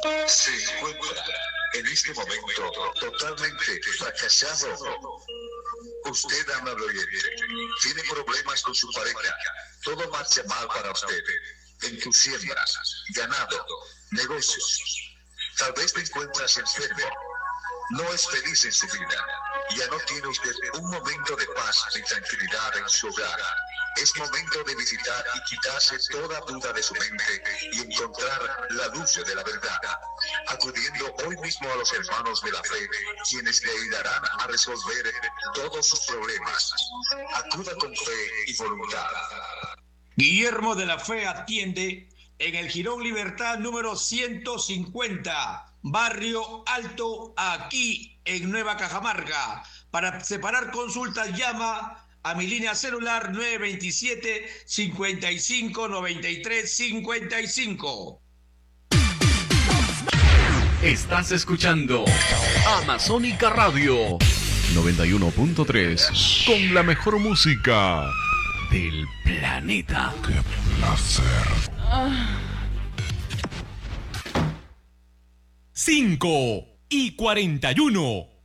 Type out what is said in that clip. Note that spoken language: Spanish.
Se encuentra en este momento totalmente fracasado. Usted, amable oyente, tiene problemas con su pareja. Todo marcha mal para usted. En tus siembras, ganado, negocios. Tal vez te encuentras enfermo. No es feliz en su vida. Ya no tiene usted un momento de paz ni tranquilidad en su hogar. Es momento de visitar y quitarse toda duda de su mente y encontrar la luz de la verdad, acudiendo hoy mismo a los hermanos de la fe, quienes le ayudarán a resolver todos sus problemas. Acuda con fe y voluntad. Guillermo de la Fe atiende en el Jirón Libertad número 150, Barrio Alto, aquí en Nueva Cajamarca. Para separar consultas llama a mi línea celular 927-5593-55. Estás escuchando Amazónica Radio 91.3 con la mejor música del planeta. ¡Qué placer! 5:41